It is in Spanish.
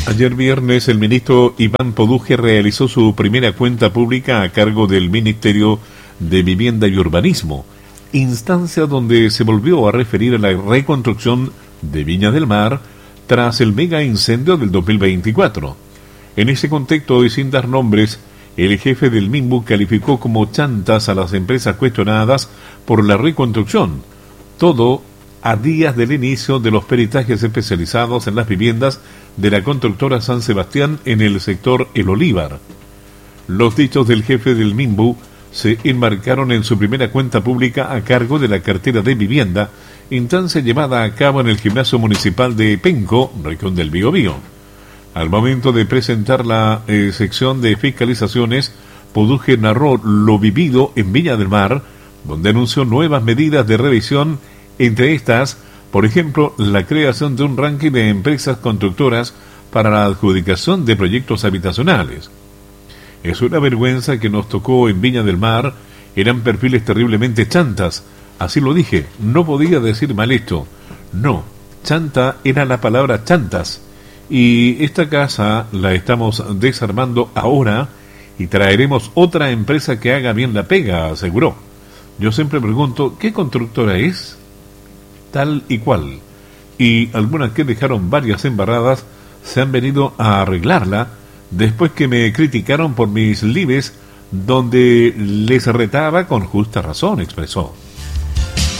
Ayer viernes el ministro Iván Poduje realizó su primera cuenta pública a cargo del Ministerio de Vivienda y Urbanismo, instancia donde se volvió a referir a la reconstrucción de Viña del Mar tras el mega incendio del 2024. En ese contexto y sin dar nombres, el jefe del MIMBU calificó como chantas a las empresas cuestionadas por la reconstrucción, todo a días del inicio de los peritajes especializados en las viviendas de la constructora San Sebastián en el sector El Olívar. Los dichos del jefe del MIMBU se enmarcaron en su primera cuenta pública a cargo de la cartera de vivienda, instancia llevada a cabo en el gimnasio municipal de Penco, región del Biobío. Al momento de presentar la sección de fiscalizaciones, Poduje narró lo vivido en Viña del Mar, donde anunció nuevas medidas de revisión, entre estas, por ejemplo, la creación de un ranking de empresas constructoras para la adjudicación de proyectos habitacionales. Es una vergüenza que nos tocó en Viña del Mar, eran perfiles terriblemente chantas, así lo dije, no podía decir mal esto. No, chanta era la palabra chantas, y esta casa la estamos desarmando ahora y traeremos otra empresa que haga bien la pega, aseguró. Yo siempre pregunto, ¿qué constructora es? Tal y cual. Y algunas que dejaron varias embarradas se han venido a arreglarla después que me criticaron por mis lives, donde les retaba con justa razón, expresó.